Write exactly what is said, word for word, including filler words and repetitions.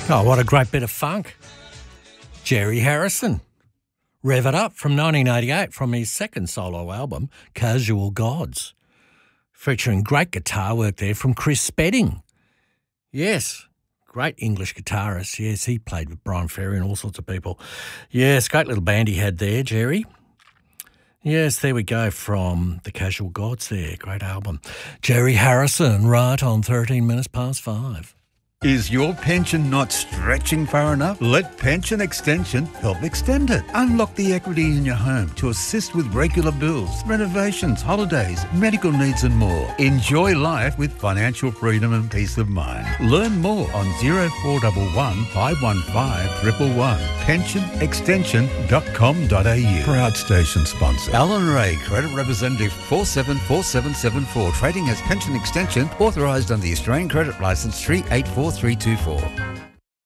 Oh, what a great bit of funk. Jerry Harrison. Rev It Up from nineteen eighty-eight from his second solo album, Casual Gods. Featuring great guitar work there from Chris Spedding. Yes, great English guitarist. Yes, he played with Brian Ferry and all sorts of people. Yes, great little band he had there, Jerry. Yes, there we go from the Casual Gods there. Great album. Jerry Harrison, right on thirteen minutes past five. Is your pension not stretching far enough? Let Pension Extension help extend it. Unlock the equity in your home to assist with regular bills, renovations, holidays, medical needs and more. Enjoy life with financial freedom and peace of mind. Learn more on zero four one one, five one five, one one one. pension extension dot com dot a u. Proud station sponsor. Alan Ray, Credit Representative four seven four seven seven four. Trading as Pension Extension, authorised under the Australian Credit Licence three eight four three two four.